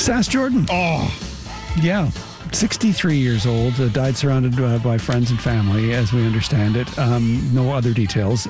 Sass Jordan. Oh, Yeah. 63 years old, died surrounded by friends and family, as we understand it. No other details.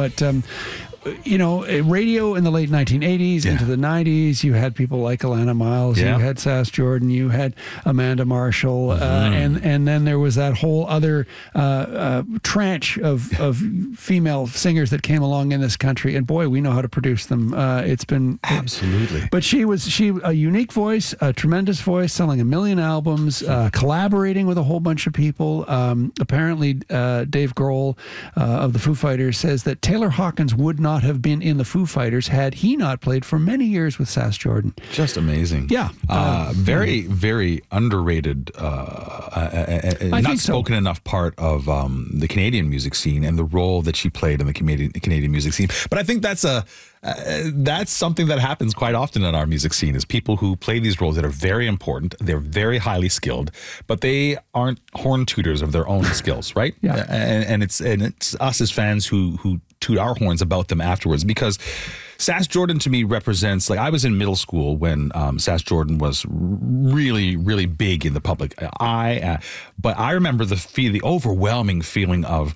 Radio in the late 1980s into the 90s, you had people like Alana Miles, you had Sass Jordan, you had Amanda Marshall, and then there was that whole other tranche of female singers that came along in this country. And boy, we know how to produce them. It's been absolutely. But she a unique voice, a tremendous voice, selling 1 million albums, collaborating with a whole bunch of people. Apparently, Dave Grohl of the Foo Fighters says that Taylor Hawkins would not have been in the Foo Fighters had he not played for many years with Sass Jordan. Just amazing. Yeah. Very, very underrated, not spoken enough part of the Canadian music scene and the role that she played in the Canadian music scene. But I think that's something that happens quite often in our music scene, is people who play these roles that are very important. They're very highly skilled, but they aren't horn tooters of their own skills, right? Yeah. And it's us as fans who toot our horns about them afterwards, because Sass Jordan to me represents, like, I was in middle school when Sass Jordan was really, really big in the public eye, but I remember the overwhelming feeling of,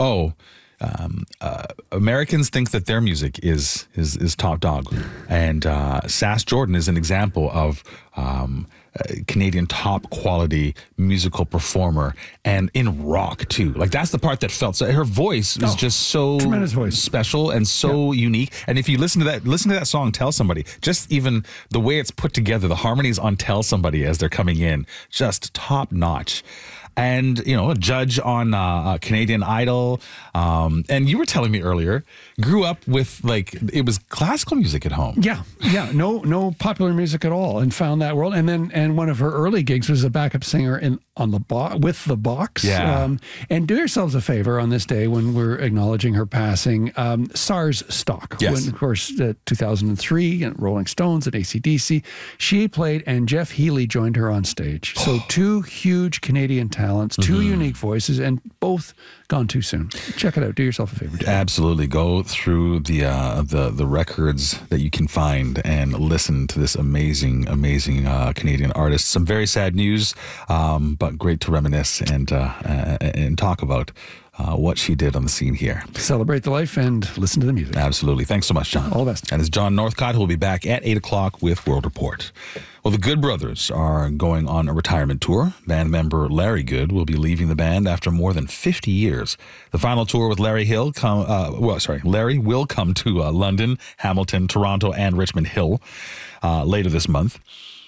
Americans think that their music is top dog, and Sass Jordan is an example of Canadian top quality musical performer, and in rock too. Like, that's the part that felt so. Her voice is just so tremendous voice, special and so unique. And if you listen to that song, Tell Somebody, just even the way it's put together, the harmonies on Tell Somebody as they're coming in, just top notch. And, a judge on Canadian Idol. And you were telling me earlier, grew up with, it was classical music at home. Yeah. No popular music at all, and found that world. And one of her early gigs was a backup singer with the Box. Yeah. And do yourselves a favor on this day when we're acknowledging her passing. SARS stock. Yes. When, of course, 2003, and Rolling Stones and AC/DC, she played, and Jeff Healey joined her on stage. So two huge Canadian talents, two unique voices, and both gone too soon. Check it out. Do yourself a favor. Absolutely. Go through the records that you can find and listen to this amazing Canadian artist. Some very sad news, but great to reminisce and talk about what she did on the scene here. Celebrate the life and listen to the music. Absolutely. Thanks so much, John. All the best. And it's John Northcott, who will be back at 8 o'clock with World Report. Well, the Good Brothers are going on a retirement tour. Band member Larry Good will be leaving the band after more than 50 years. The final tour with Larry will come to London, Hamilton, Toronto, and Richmond Hill later this month.